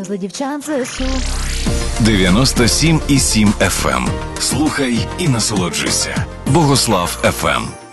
Світло дівчат ЗСУ. 97,7 FM. Слухай і насолоджуйся. Богослав FM.